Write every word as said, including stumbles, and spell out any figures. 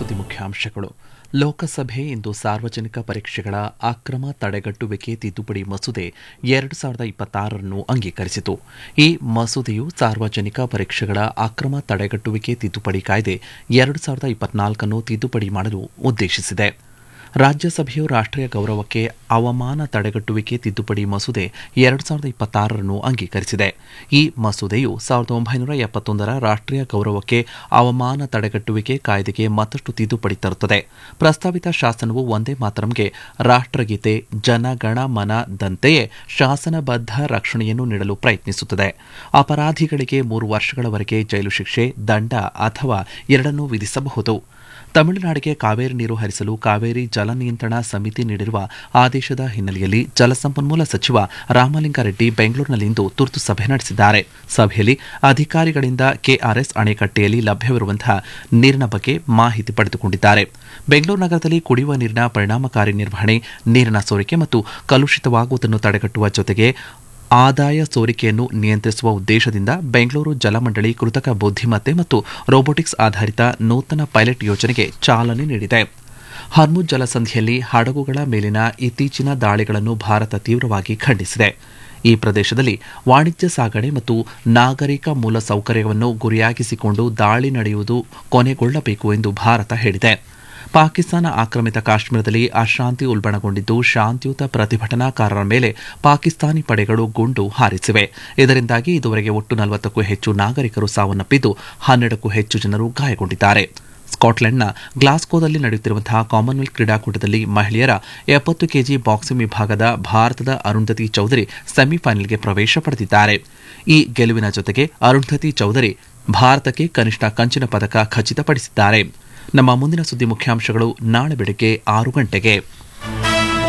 ಸುದ್ದಿ ಮುಖ್ಯಾಂಶಗಳು. ಲೋಕಸಭೆ ಇಂದು ಸಾರ್ವಜನಿಕ ಪರೀಕ್ಷೆಗಳ ಅಕ್ರಮ ತಡೆಗಟ್ಟುವಿಕೆ ತಿದ್ದುಪಡಿ ಮಸೂದೆ ಎರಡು ಸಾವಿರದ ಇಪ್ಪತ್ತಾರನ್ನು ಅಂಗೀಕರಿಸಿತು. ಈ ಮಸೂದೆಯು ಸಾರ್ವಜನಿಕ ಪರೀಕ್ಷೆಗಳ ಅಕ್ರಮ ತಡೆಗಟ್ಟುವಿಕೆ ತಿದ್ದುಪಡಿ ಕಾಯ್ದೆ ಎರಡು ಸಾವಿರದ ಇಪ್ಪತ್ನಾಲ್ಕನ್ನು ತಿದ್ದುಪಡಿ ಮಾಡಲು ಉದ್ದೇಶಿಸಿದೆ. ರಾಜ್ಯಸಭೆಯು ರಾಷ್ಟೀಯ ಗೌರವಕ್ಕೆ ಅವಮಾನ ತಡೆಗಟ್ಟುವಿಕೆ ತಿದ್ದುಪಡಿ ಮಸೂದೆ ಎರಡು ಸಾವಿರದ ಇಪ್ಪತ್ತಾರನ್ನು ಅಂಗೀಕರಿಸಿದೆ. ಈ ಮಸೂದೆಯು ಸಾವಿರದ ಒಂಬೈನೂರ ಎಪ್ಪತ್ತೊಂದರ ರಾಷ್ಟೀಯ ಗೌರವಕ್ಕೆ ಅವಮಾನ ತಡೆಗಟ್ಟುವಿಕೆ ಕಾಯ್ದೆಗೆ ಮತ್ತಷ್ಟು ತಿದ್ದುಪಡಿ ತರುತ್ತದೆ. ಪ್ರಸ್ತಾವಿತ ಶಾಸನವು ವಂದೇ ಮಾತರಂಗೆ ರಾಷ್ಟಗೀತೆ, ಜನಗಣ ಮನದಂತೆಯೇ ಶಾಸನಬದ್ಧ ರಕ್ಷಣೆಯನ್ನು ನೀಡಲು ಪ್ರಯತ್ನಿಸುತ್ತದೆ. ಅಪರಾಧಿಗಳಿಗೆ ಮೂರು ವರ್ಷಗಳವರೆಗೆ ಜೈಲು ಶಿಕ್ಷೆ, ದಂಡ ಅಥವಾ ಎರಡನ್ನೂ ವಿಧಿಸಬಹುದು. ತಮಿಳುನಾಡಿಗೆ ಕಾವೇರಿ ನೀರು ಹರಿಸಲು ಕಾವೇರಿ ಜಲ ನಿಯಂತ್ರಣ ಸಮಿತಿ ನೀಡಿರುವ ಆದೇಶದ ಹಿನ್ನೆಲೆಯಲ್ಲಿ ಜಲಸಂಪನ್ಮೂಲ ಸಚಿವ ರಾಮಲಿಂಗಾರೆಡ್ಡಿ ಬೆಂಗಳೂರಿನಲ್ಲಿಂದು ತುರ್ತು ಸಭೆ ನಡೆಸಿದ್ದಾರೆ. ಸಭೆಯಲ್ಲಿ ಅಧಿಕಾರಿಗಳಿಂದ ಕೆಆರ್ಎಸ್ ಅಣೆಕಟ್ಟೆಯಲ್ಲಿ ಲಭ್ಯವಿರುವಂತಹ ನೀರಿನ ಬಗ್ಗೆ ಮಾಹಿತಿ ಪಡೆದುಕೊಂಡಿದ್ದಾರೆ. ಬೆಂಗಳೂರು ನಗರದಲ್ಲಿ ಕುಡಿಯುವ ನೀರಿನ ಪರಿಣಾಮಕಾರಿ ನಿರ್ವಹಣೆ, ನೀರಿನ ಸೋರಿಕೆ ಮತ್ತು ಕಲುಷಿತವಾಗುವುದನ್ನು ತಡೆಗಟ್ಟುವ ಜೊತೆಗೆ ಆದಾಯ ಸೋರಿಕೆಯನ್ನು ನಿಯಂತ್ರಿಸುವ ಉದ್ದೇಶದಿಂದ ಬೆಂಗಳೂರು ಜಲಮಂಡಳಿ ಕೃತಕ ಬುದ್ದಿಮತ್ತೆ ಮತ್ತು ರೋಬೋಟಿಕ್ಸ್ ಆಧಾರಿತ ನೂತನ ಪೈಲಟ್ ಯೋಜನೆಗೆ ಚಾಲನೆ ನೀಡಿದೆ. ಹರ್ಮುಜ್ ಜಲಸಂಧಿಯಲ್ಲಿ ಹಡಗುಗಳ ಮೇಲಿನ ಇತ್ತೀಚಿನ ದಾಳಿಗಳನ್ನು ಭಾರತ ತೀವ್ರವಾಗಿ ಖಂಡಿಸಿದೆ. ಈ ಪ್ರದೇಶದಲ್ಲಿ ವಾಣಿಜ್ಯ ಸಾಗಣೆ ಮತ್ತು ನಾಗರಿಕ ಮೂಲಸೌಕರ್ಯವನ್ನು ಗುರಿಯಾಗಿಸಿಕೊಂಡು ದಾಳಿ ನಡೆಯುವುದು ಕೊನೆಗೊಳ್ಳಬೇಕು ಎಂದು ಭಾರತ ಹೇಳಿದೆ. ಪಾಕಿಸ್ತಾನ ಆಕ್ರಮಿತ ಕಾಶ್ಮೀರದಲ್ಲಿ ಅಶಾಂತಿ ಉಲ್ಬಣಗೊಂಡಿದ್ದು, ಶಾಂತಿಯುತ ಪ್ರತಿಭಟನಾಕಾರರ ಮೇಲೆ ಪಾಕಿಸ್ತಾನಿ ಪಡೆಗಳು ಗುಂಡು ಹಾರಿಸಿವೆ. ಇದರಿಂದಾಗಿ ಇದುವರೆಗೆ ಒಟ್ಟು ನಲವತ್ತಕ್ಕೂ ಹೆಚ್ಚು ನಾಗರಿಕರು ಸಾವನ್ನಪ್ಪಿದ್ದು, ಹನ್ನೆರಡಕ್ಕೂ ಹೆಚ್ಚು ಜನರು ಗಾಯಗೊಂಡಿದ್ದಾರೆ. ಸ್ಕಾಟ್ಲೆಂಡ್ನ ಗ್ಲಾಸ್ಗೋದಲ್ಲಿ ನಡೆಯುತ್ತಿರುವಂತಹ ಕಾಮನ್ವೆಲ್ತ್ ಕ್ರೀಡಾಕೂಟದಲ್ಲಿ ಮಹಿಳೆಯರ ಎಪ್ಪತ್ತು ಕೆಜಿ ಬಾಕ್ಸಿಂಗ್ ವಿಭಾಗದ ಭಾರತದ ಅರುಂಧತಿ ಚೌಧರಿ ಸೆಮಿಫೈನಲ್ಗೆ ಪ್ರವೇಶ ಪಡೆದಿದ್ದಾರೆ. ಈ ಗೆಲುವಿನ ಜೊತೆಗೆ ಅರುಂಧತಿ ಚೌಧರಿ ಭಾರತಕ್ಕೆ ಕನಿಷ್ಠ ಕಂಚಿನ ಪದಕ ಖಚಿತಪಡಿಸಿದ್ದಾರೆ. ನಮ್ಮ ಮುಂದಿನ ಸುದ್ದಿ ಮುಖ್ಯಾಂಶಗಳು ನಾಳೆ ಬೆಳಗ್ಗೆ ಆರು ಗಂಟೆಗೆ.